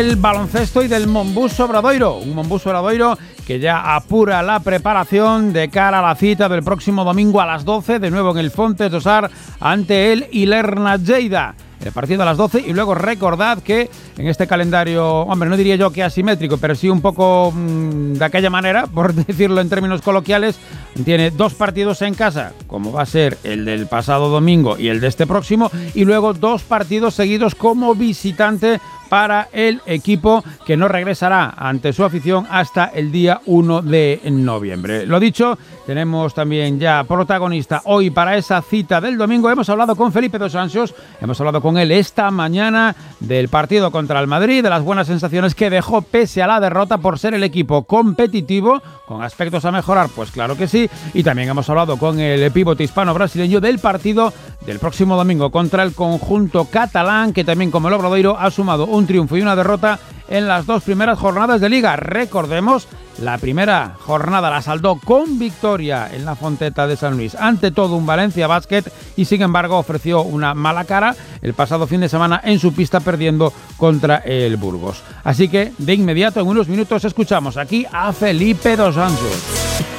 El baloncesto y del Monbus Obradoiro, un Monbus Obradoiro que ya apura la preparación de cara a la cita del próximo domingo a las 12, de nuevo en el Fontes do Sar ante el Ilerna Lleida. El partido a las 12 y luego recordad que en este calendario, hombre, no diría yo que asimétrico, pero sí un poco de aquella manera, por decirlo en términos coloquiales, tiene 2 partidos en casa, como va a ser el del pasado domingo y el de este próximo, y luego 2 partidos seguidos como visitante para el equipo que no regresará ante su afición hasta el día 1 de noviembre. Lo dicho, tenemos también ya protagonista hoy para esa cita del domingo. Hemos hablado con Felipe dos Anjos, hemos hablado con él esta mañana del partido contra el Madrid, de las buenas sensaciones que dejó pese a la derrota por ser el equipo competitivo, con aspectos a mejorar, pues claro que sí, y también hemos hablado con el pivote hispano-brasileño del partido del próximo domingo contra el conjunto catalán, que también como el Obradoiro ha sumado un triunfo y una derrota en las 2 primeras jornadas de Liga. Recordemos, la primera jornada la saldó con victoria en la Fonteta de San Luis ante todo un Valencia Basket y sin embargo ofreció una mala cara el pasado fin de semana en su pista perdiendo contra el Burgos. Así que de inmediato en unos minutos escuchamos aquí a Felipe dos Anjos.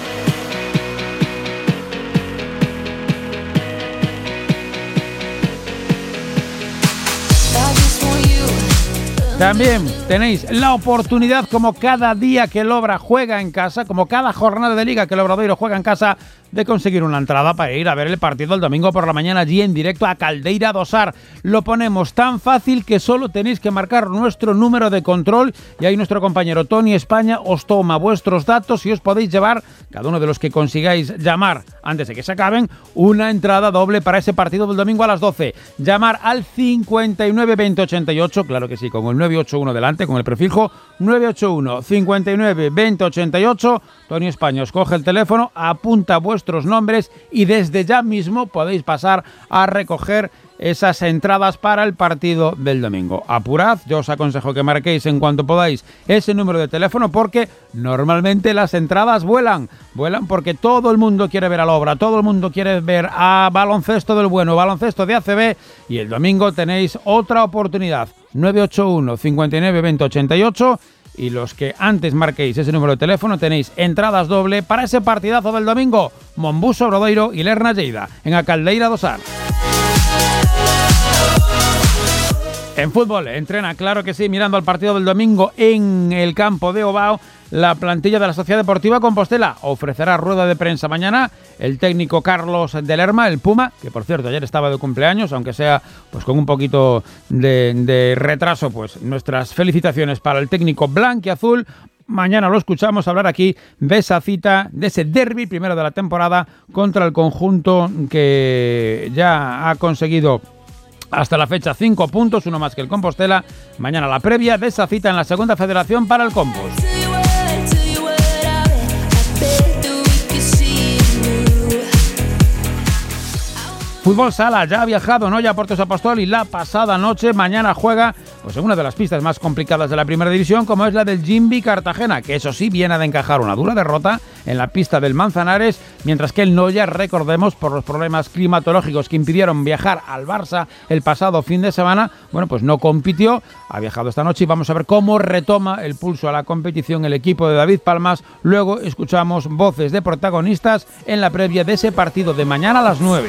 También tenéis la oportunidad, como cada día que el Obra juega en casa, como cada jornada de Liga que el Obradoiro juega en casa, de conseguir una entrada para ir a ver el partido el domingo por la mañana allí en directo a Caldeira do Sar. Lo ponemos tan fácil que solo tenéis que marcar nuestro número de control y ahí nuestro compañero Tony España os toma vuestros datos y os podéis llevar, cada uno de los que consigáis llamar antes de que se acaben, una entrada doble para ese partido del domingo a las 12. Llamar al 59 20 88, claro que sí, con el 981 delante, con el prefijo 981 59 20 88. Tony España os coge el teléfono, apunta vuestros nombres y desde ya mismo podéis pasar a recoger esas entradas para el partido del domingo. Apurad, yo os aconsejo que marquéis en cuanto podáis ese número de teléfono porque normalmente las entradas vuelan porque todo el mundo quiere ver a la Obra, todo el mundo quiere ver a baloncesto del bueno, baloncesto de ACB, y el domingo tenéis otra oportunidad, 981 59 20 88. Y los que antes marquéis ese número de teléfono tenéis entradas doble para ese partidazo del domingo, Monbus Obradoiro y Lerna Lleida, en a Caldeira do Sar. En fútbol, entrena, claro que sí, mirando al partido del domingo en el campo de Ovao. La plantilla de la Sociedad Deportiva Compostela ofrecerá rueda de prensa mañana. El técnico Carlos de Lerma, el Puma, que por cierto ayer estaba de cumpleaños, aunque sea pues con un poquito de retraso, pues nuestras felicitaciones para el técnico blanquiazul. Mañana lo escuchamos hablar aquí de esa cita, de ese derbi primero de la temporada contra el conjunto que ya ha conseguido hasta la fecha 5 puntos, uno más que el Compostela. Mañana la previa de esa cita en la segunda federación para el Compos. Fútbol Sala ya ha viajado Noya a Portos Apostol y la pasada noche mañana juega pues en una de las pistas más complicadas de la primera división, como es la del Jimbi Cartagena, que eso sí viene de encajar una dura derrota en la pista del Manzanares, mientras que el Noya, recordemos, por los problemas climatológicos que impidieron viajar al Barça el pasado fin de semana, bueno, pues no compitió, ha viajado esta noche y vamos a ver cómo retoma el pulso a la competición el equipo de David Palmas. Luego escuchamos voces de protagonistas en la previa de ese partido de mañana a las 9.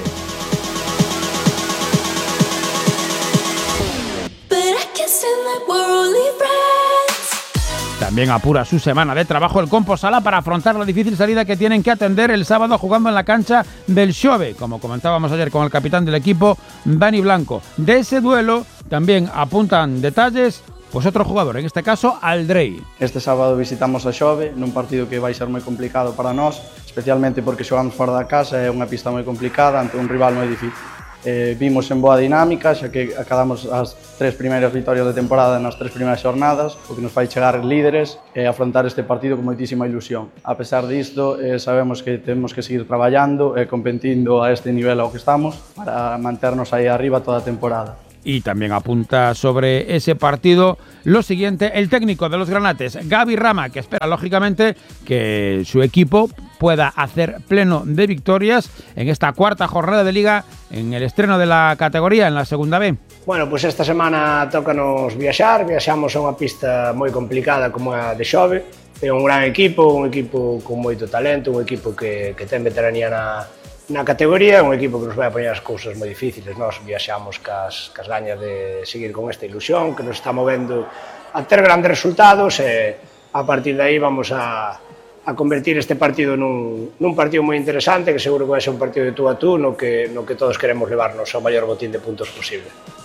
También apura su semana de trabajo el Composala para afrontar la difícil salida que tienen que atender el sábado jugando en la cancha del Xove, como comentábamos ayer con el capitán del equipo, Dani Blanco. De ese duelo también apuntan detalles pues otro jugador, en este caso Aldrei. Este sábado visitamos a Xove nun partido que vai ser moi complicado para nós, especialmente porque xogamos fora da casa, é unha pista moi complicada ante un rival moi difícil. Vimos en boa dinámica, xa que acabamos as 3 primeiras vitorias de temporada nas 3 primeiras xornadas, o que nos fai chegar líderes e afrontar este partido con moitísima ilusión. A pesar disto, sabemos que temos que seguir traballando e competindo a este nivel ao que estamos para manternos aí arriba toda a temporada. Y también apunta sobre ese partido lo siguiente, el técnico de los Granates, Gaby Rama, que espera lógicamente que su equipo pueda hacer pleno de victorias en esta cuarta jornada de Liga, en el estreno de la categoría en la segunda B. Bueno, pois esta semana tócanos viaxamos a unha pista moi complicada como a de Xove. É un gran equipo, con moito talento, un equipo que ten veteranía na categoría, un equipo que nos vai a poñer as cousas moi difíciles. Nós viaxamos cas gañas de seguir con esta ilusión, que nos está movendo a ter grandes resultados e a partir de aí vamos a convertir este partido nun partido moi interesante, que seguro que vai ser un partido de tú a tú, no que todos queremos levarnos ao maior botín de puntos posible.